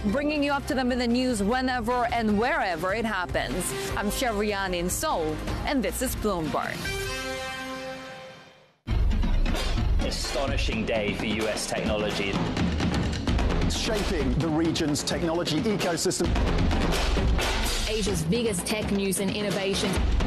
bringing you up to them in the news whenever and wherever it happens. I'm Shevrian in Seoul, and this is Bloomberg. Astonishing day for U.S. technology. Shaping the region's technology ecosystem. Asia's biggest tech news and innovation.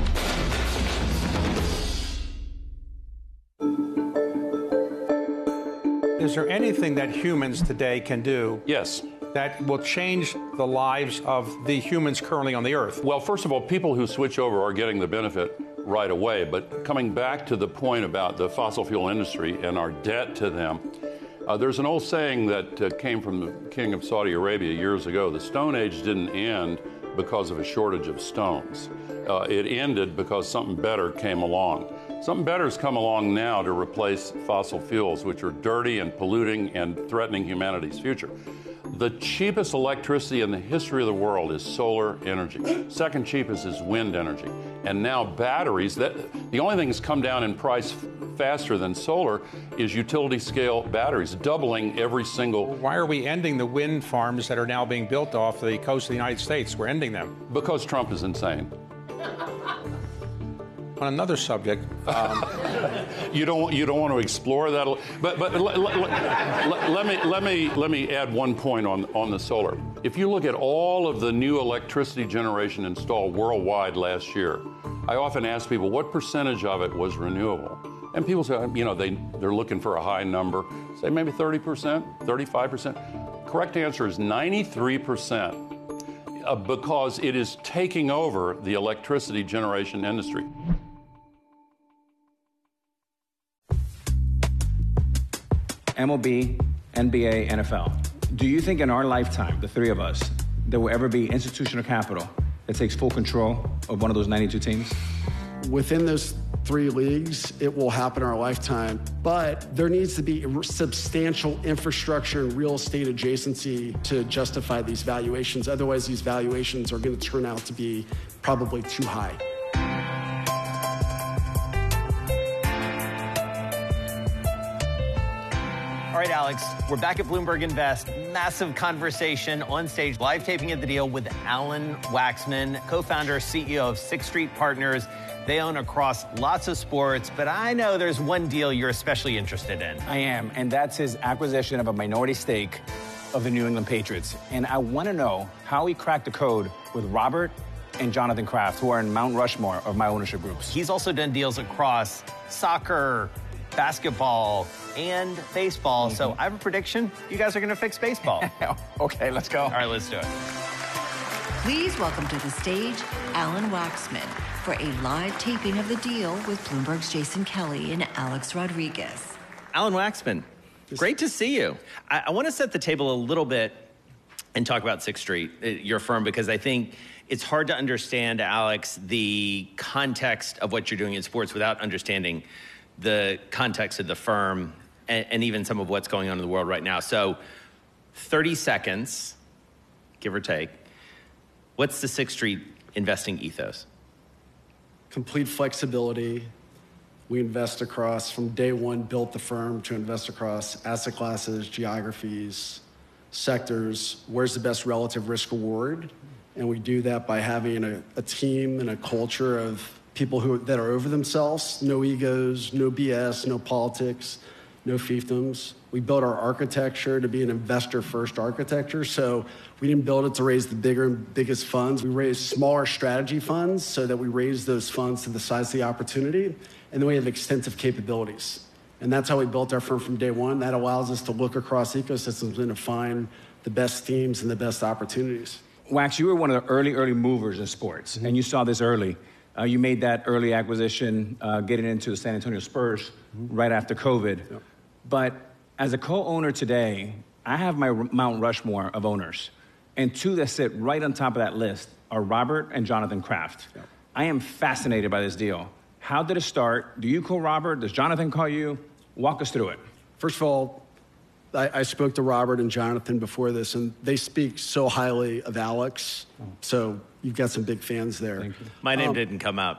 Is there anything that humans today can do? Yes. That will change the lives of the humans currently on the Earth? Well, first of all, people who switch over are getting the benefit right away. But coming back to the point about the fossil fuel industry and our debt to them, there's an old saying that came from the king of Saudi Arabia years ago. The Stone Age didn't end because of a shortage of stones. It ended because something better came along. Something better has come along now to replace fossil fuels, which are dirty and polluting and threatening humanity's future. The cheapest electricity in the history of the world is solar energy. Second cheapest is wind energy. And now batteries, the only thing that's come down in price faster than solar is utility scale batteries, doubling every single. Why are we ending the wind farms that are now being built off the coast of the United States? We're ending them. Because Trump is insane. On another subject, you don't want to explore that, but let me add one point on the solar. If you look at all of the new electricity generation installed worldwide last year, I often ask people what percentage of it was renewable, and people say, they're looking for a high number, say maybe 30%, 35%. Correct answer is 93%. Because it is taking over the electricity generation industry. MLB, NBA, NFL. Do you think in our lifetime, the three of us, there will ever be institutional capital that takes full control of one of those 92 teams? Within those three leagues, it will happen in our lifetime, but there needs to be substantial infrastructure and real estate adjacency to justify these valuations. Otherwise, these valuations are going to turn out to be probably too high. All right, Alex, we're back at Bloomberg Invest. Massive conversation on stage, live taping of the deal with Alan Waxman, co-founder, CEO of Sixth Street Partners. They own across lots of sports, but I know there's one deal you're especially interested in. I am, and that's his acquisition of a minority stake of the New England Patriots. And I want to know how he cracked the code with Robert and Jonathan Kraft, who are in Mount Rushmore of my ownership groups. He's also done deals across soccer, basketball, and baseball. So I have a prediction. You guys are going to fix baseball. Okay, let's go. All right, let's do it. Please welcome to the stage Alan Waxman for a live taping of the deal with Bloomberg's Jason Kelly and Alex Rodriguez. Alan Waxman, great to see you. I want to set the table a little bit and talk about Sixth Street, your firm, because I think it's hard to understand, Alex, the context of what you're doing in sports without understanding the context of the firm and even some of what's going on in the world right now. So 30 seconds, give or take. What's the Sixth Street investing ethos? Complete flexibility. We invest across, from day one, built the firm to invest across asset classes, geographies, sectors. Where's the best relative risk reward? And we do that by having a team and a culture of people that are over themselves, no egos, no BS, no politics, no fiefdoms. We built our architecture to be an investor-first architecture, so we didn't build it to raise the bigger and biggest funds. We raised smaller strategy funds so that we raise those funds to the size of the opportunity, and then we have extensive capabilities. And that's how we built our firm from day one. That allows us to look across ecosystems and to find the best themes and the best opportunities. Wax, you were one of the early movers in sports, and you saw this early. You made that early acquisition, getting into the San Antonio Spurs right after COVID. Yep. But as a co-owner today, I have my Mount Rushmore of owners. And two that sit right on top of that list are Robert and Jonathan Kraft. Yep. I am fascinated by this deal. How did it start? Do you call Robert? Does Jonathan call you? Walk us through it. First of all, I spoke to Robert and Jonathan before this, and they speak so highly of Alex. So you've got some big fans there. Thank you. My name didn't come out.